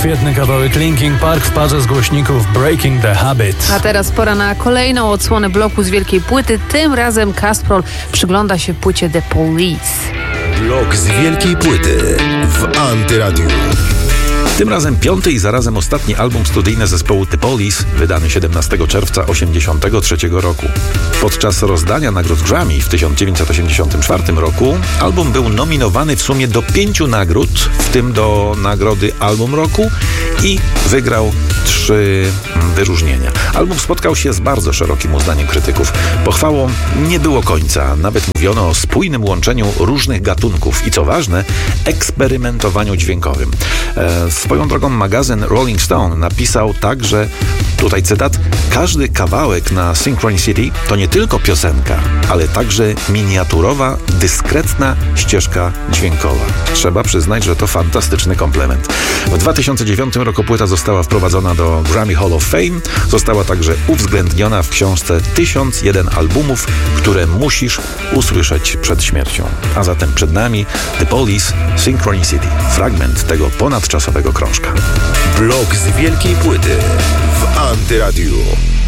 Świetny kawałek Linkin Park w parze z głośników Breaking the Habit. A teraz pora na kolejną odsłonę bloku z wielkiej płyty. Tym razem Kasprol przygląda się płycie The Police. Blok z wielkiej płyty w Antyradiu. Tym razem piąty i zarazem ostatni album studyjny zespołu The Police, wydany 17 czerwca 1983 roku. Podczas rozdania nagród Grammy w 1984 roku album był nominowany w sumie do 5 nagród, w tym do nagrody Album Roku, i wygrał 3 wyróżnienia. Album spotkał się z bardzo szerokim uznaniem krytyków. Pochwałom nie było końca. Nawet mówiono o spójnym łączeniu różnych gatunków i, co ważne, eksperymentowaniu dźwiękowym. Swoją drogą magazyn Rolling Stone napisał tak, że, tutaj cytat, każdy kawałek na Synchronicity to nie tylko piosenka, ale także miniaturowa, dyskretna ścieżka dźwiękowa. Trzeba przyznać, że to fantastyczny komplement. W 2009 roku płyta została wprowadzona do Grammy Hall of Fame. Została także uwzględniona w książce 1001 albumów, które musisz usłyszeć przed śmiercią. A zatem przed nami The Police, Synchronicity, fragment tego ponadczasowego krążka. Blok z wielkiej płyty w Antyradiu.